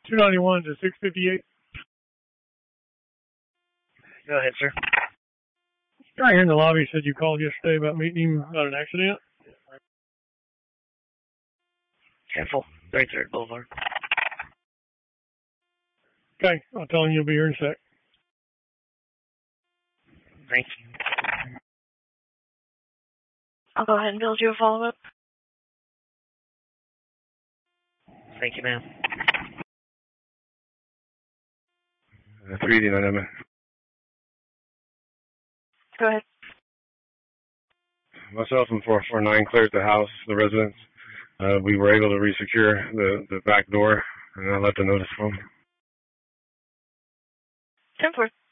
291 to 658. Go ahead, sir. Guy here in the lobby said you called yesterday about meeting him about an accident. Careful. 33rd Boulevard. Okay, I'll tell him you'll be here in a sec. Thank you. I'll go ahead and build you a follow-up. Thank you, ma'am. 389. Go ahead. Myself and 449 cleared the house, the residence. We were able to resecure the back door, and I left a notice for them. 10-4.